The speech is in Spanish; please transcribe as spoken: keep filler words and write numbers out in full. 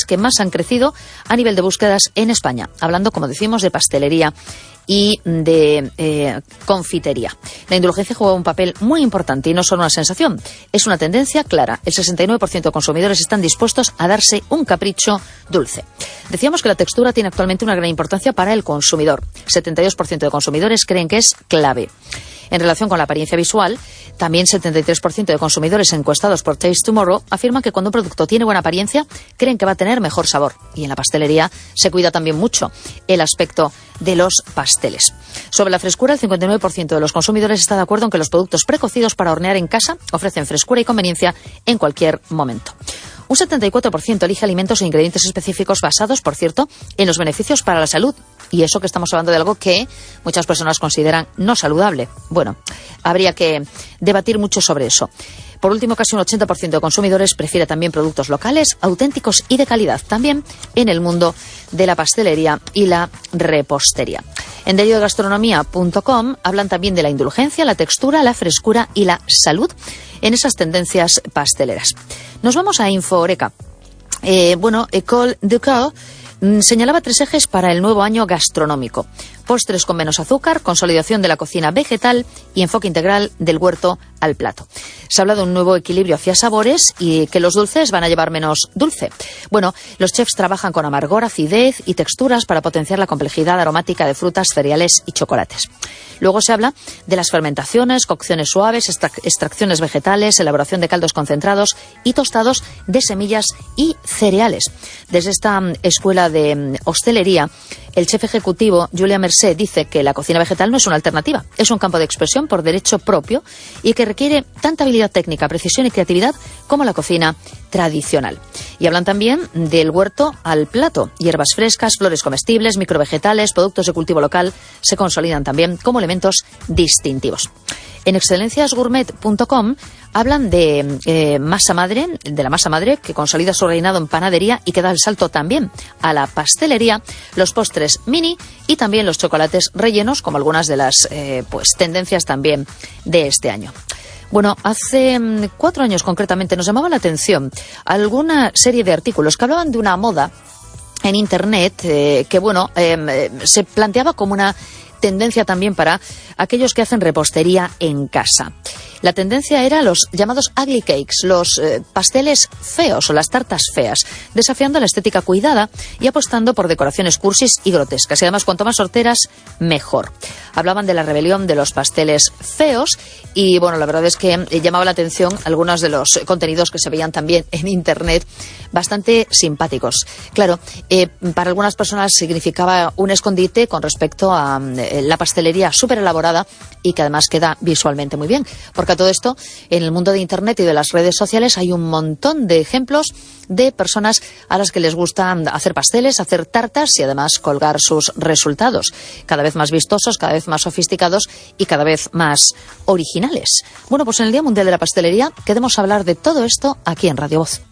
que más han crecido a nivel de búsquedas en España, hablando, como decimos, de pastelería y de eh, confitería. La indulgencia juega un papel muy importante y no solo una sensación, es una tendencia clara. El sesenta y nueve por ciento de consumidores están dispuestos a darse un capricho dulce. Decíamos que la textura tiene actualmente una gran importancia para el consumidor. setenta y dos por ciento de consumidores creen que es clave. En relación con la apariencia visual, también setenta y tres por ciento de consumidores encuestados por Taste Tomorrow afirman que cuando un producto tiene buena apariencia, creen que va a tener mejor sabor. Y en la pastelería se cuida también mucho el aspecto de los pasteles. Sobre la frescura, el cincuenta y nueve por ciento de los consumidores está de acuerdo en que los productos precocidos para hornear en casa ofrecen frescura y conveniencia en cualquier momento. Un setenta y cuatro por ciento elige alimentos e ingredientes específicos basados, por cierto, en los beneficios para la salud. Y eso que estamos hablando de algo que muchas personas consideran no saludable. Bueno, habría que debatir mucho sobre eso. Por último, casi un ochenta por ciento de consumidores prefiere también productos locales, auténticos y de calidad, también en el mundo de la pastelería y la repostería. En diario de gastronomía punto com hablan también de la indulgencia, la textura, la frescura y la salud en esas tendencias pasteleras. Nos vamos a Info-Oreca. Eh, bueno, École du Coeur señalaba tres ejes para el nuevo año gastronómico: postres con menos azúcar, consolidación de la cocina vegetal y enfoque integral del huerto al plato. Se habla de un nuevo equilibrio hacia sabores y que los dulces van a llevar menos dulce. Bueno, los chefs trabajan con amargor, acidez y texturas para potenciar la complejidad aromática de frutas, cereales y chocolates. Luego se habla de las fermentaciones, cocciones suaves, extrac- extracciones vegetales, elaboración de caldos concentrados y tostados de semillas y cereales. Desde esta um, escuela de um, hostelería, el chef ejecutivo Julia Mercé dice que la cocina vegetal no es una alternativa, es un campo de expresión por derecho propio y que requiere tanta habilidad técnica, precisión y creatividad como la cocina tradicional. Y hablan también del huerto al plato. Hierbas frescas, flores comestibles, microvegetales, productos de cultivo local se consolidan también como elementos distintivos. En excelencias gourmet punto com hablan de eh, masa madre, de la masa madre que consolida su reinado en panadería y que da el salto también a la pastelería, los postres mini y también los chocolates rellenos, como algunas de las eh, pues tendencias también de este año. Bueno, hace um, cuatro años concretamente nos llamaba la atención alguna serie de artículos que hablaban de una moda en Internet eh, que, bueno, eh, se planteaba como una tendencia también para aquellos que hacen repostería en casa. La tendencia era los llamados ugly cakes, los eh, pasteles feos o las tartas feas, desafiando la estética cuidada y apostando por decoraciones cursis y grotescas. Y además, cuanto más horteras, mejor. Hablaban de la rebelión de los pasteles feos y, bueno, la verdad es que eh, llamaba la atención algunos de los contenidos que se veían también en Internet, bastante simpáticos. Claro, eh, para algunas personas significaba un escondite con respecto a eh, la pastelería súper elaborada y que además queda visualmente muy bien. Porque a todo esto, en el mundo de Internet y de las redes sociales hay un montón de ejemplos de personas a las que les gusta hacer pasteles, hacer tartas y además colgar sus resultados. Cada vez más vistosos, cada vez más sofisticados y cada vez más originales. Bueno, pues en el Día Mundial de la Pastelería queremos hablar de todo esto aquí en Radio Voz.